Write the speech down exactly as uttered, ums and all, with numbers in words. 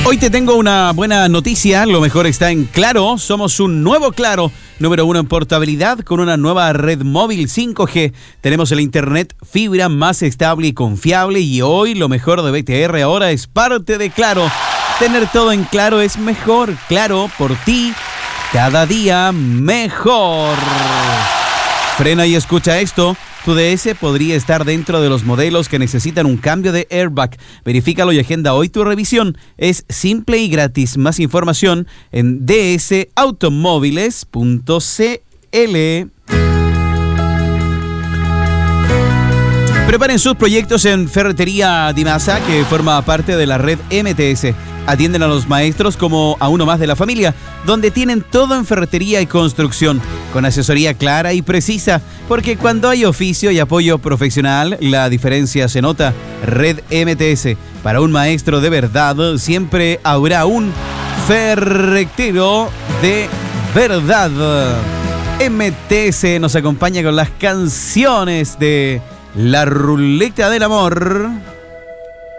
Hoy te tengo una buena noticia, lo mejor está en Claro. Somos un nuevo Claro, número uno en portabilidad con una nueva red móvil cinco G. Tenemos el internet fibra más estable y confiable y hoy lo mejor de B T R ahora es parte de Claro. Tener todo en Claro es mejor. Claro, por ti, cada día mejor. Frena y escucha esto. Tu D S podría estar dentro de los modelos que necesitan un cambio de airbag. Verifícalo y agenda hoy tu revisión. Es simple y gratis. Más información en d s automóviles punto c l. Preparen sus proyectos en Ferretería Dimasa, que forma parte de la red M T S. Atienden a los maestros como a uno más de la familia, donde tienen todo en ferretería y construcción, con asesoría clara y precisa, porque cuando hay oficio y apoyo profesional, la diferencia se nota. Red M T S, para un maestro de verdad, siempre habrá un ferretero de verdad. M T S nos acompaña con las canciones de La Ruleta del Amor.